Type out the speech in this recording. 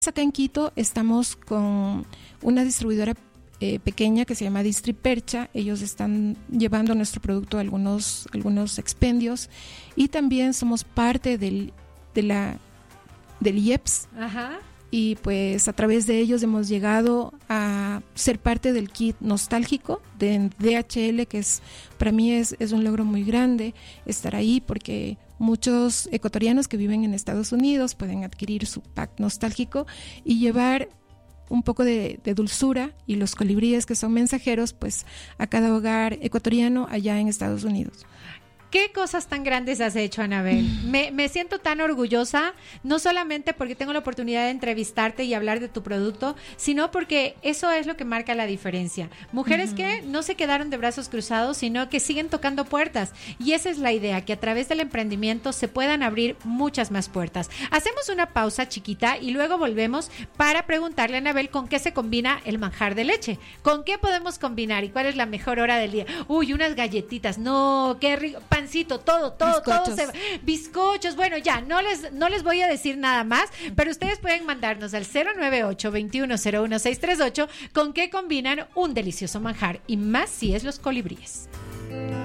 Acá en Quito estamos con una distribuidora pequeña que se llama Distripercha. Ellos están llevando nuestro producto a algunos expendios, y también somos parte del IEPS. Ajá. Y pues a través de ellos hemos llegado a ser parte del kit nostálgico de DHL, que para mí es un logro muy grande estar ahí, porque muchos ecuatorianos que viven en Estados Unidos pueden adquirir su pack nostálgico y llevar un poco de dulzura y los colibríes, que son mensajeros, pues a cada hogar ecuatoriano allá en Estados Unidos. ¿Qué cosas tan grandes has hecho, Anabel? Me siento tan orgullosa, no solamente porque tengo la oportunidad de entrevistarte y hablar de tu producto, sino porque eso es lo que marca la diferencia. Mujeres que no se quedaron de brazos cruzados, sino que siguen tocando puertas. Y esa es la idea, que a través del emprendimiento se puedan abrir muchas más puertas. Hacemos una pausa chiquita y luego volvemos para preguntarle a Anabel con qué se combina el manjar de leche. ¿Con qué podemos combinar y cuál es la mejor hora del día? Uy, unas galletitas. No, qué rico. Pancito, todo bizcochos. Bueno, ya, no les voy a decir nada más, pero ustedes pueden mandarnos al 098-2101638 con qué combinan un delicioso manjar, y más si es los colibríes.